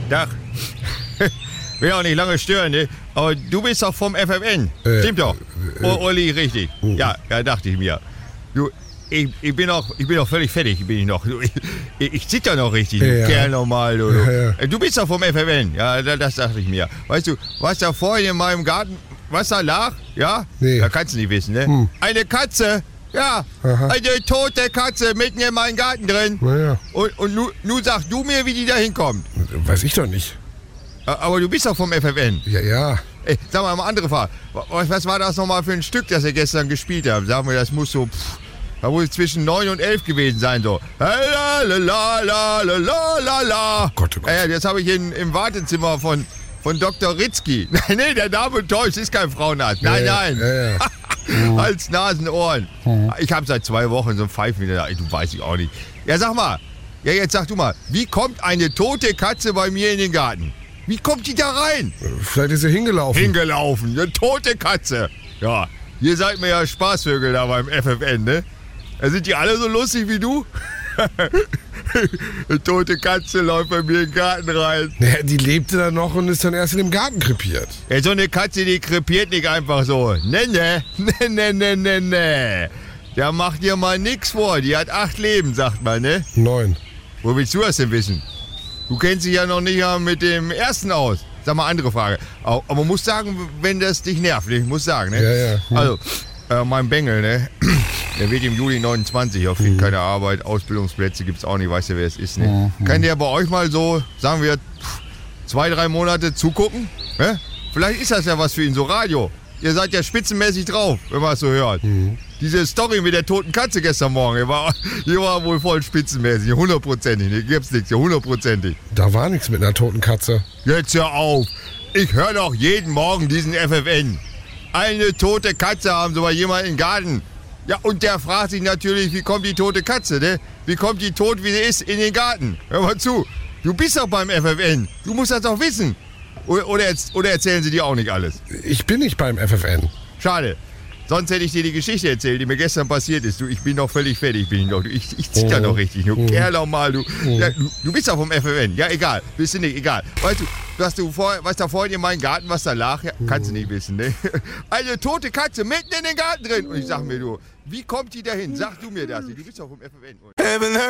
Dach. Will auch nicht lange stören, ne? Aber du bist doch vom FFN. Stimmt doch. Olli, richtig. Ja, dachte ich mir. Du, ich bin noch völlig fertig, bin ich noch. Ich zitter noch richtig, du Kerl normal. Du bist doch vom FFN. Ja, das dachte ich mir. Weißt du, was da vorhin in meinem Garten Wasser lag? Ja? Nee. Da kannst du nicht wissen, ne? Eine Katze. Ja, eine tote Katze mitten in meinem Garten drin. Naja. Und nun sagst du mir, wie die da hinkommt. Weiß ich doch nicht. Aber du bist doch vom FFN. Ja. Ey, sag mal andere Frage. Was war das nochmal für ein Stück, das ihr gestern gespielt habt? Sag mal, das muss so, da muss zwischen 9 und 11 gewesen sein, so. La la la la la la la. Oh Gott. Ja, das habe ich im Wartezimmer von Dr. Ritzky. Nee, der Name täuscht, ist kein Frauenarzt. Nein. Ja. Hals, Nasen, Ohren. Ich habe seit 2 Wochen so ein Pfeifen wieder. Du weißt ich auch nicht. Ja, sag mal. Ja, jetzt sag du mal. Wie kommt eine tote Katze bei mir in den Garten? Wie kommt die da rein? Vielleicht ist sie hingelaufen. Eine tote Katze. Ja, ihr seid mir ja Spaßvögel da beim FFN, ne? Da sind die alle so lustig wie du? Eine tote Katze läuft bei mir in den Garten rein. Ja, die lebte dann noch und ist dann erst in dem Garten krepiert. Ja, so eine Katze, die krepiert nicht einfach so. Ne. Der macht dir mal nix vor. Die hat 8 Leben, sagt man, ne? 9. Wo willst du das denn wissen? Du kennst dich ja noch nicht mit dem ersten aus. Sag mal, andere Frage. Aber man muss sagen, wenn das dich nervt, ich muss sagen, ne? Ja. Also, mein Bengel, ne? Der wird im Juli 29, auf jeden keine Arbeit, Ausbildungsplätze gibt's auch nicht, weißt du, wer es ist, ne? Kann der bei euch mal so, sagen wir, 2-3 Monate zugucken? Ne? Vielleicht ist das ja was für ihn, so Radio. Ihr seid ja spitzenmäßig drauf, wenn man es so hört. Diese Story mit der toten Katze gestern Morgen, die war wohl voll spitzenmäßig, 100%. Ne? Gibt's nichts, 100%. Da war nichts mit einer toten Katze. Jetzt hör auf. Ich höre doch jeden Morgen diesen FFN. Eine tote Katze haben sie bei jemandem im Garten. Ja, und der fragt sich natürlich, wie kommt die tote Katze, ne? Wie kommt die tot, wie sie ist, in den Garten? Hör mal zu. Du bist doch beim FFN. Du musst das doch wissen. Oder erzählen sie dir auch nicht alles? Ich bin nicht beim FFN. Schade. Sonst hätte ich dir die Geschichte erzählt, die mir gestern passiert ist. Du, ich bin doch völlig fertig, bin ich doch. Ich zitter doch richtig. Du Kerl auch mal, du. Ja, du bist doch vom FFN. Ja, egal. Bist du nicht, egal. Weißt du, was da vorhin in meinem Garten, was da lag? Ja, kannst du nicht wissen, ne? Eine tote Katze mitten in den Garten drin. Und ich sag mir, du, wie kommt die dahin? Sag du mir das. Du bist doch vom FFN.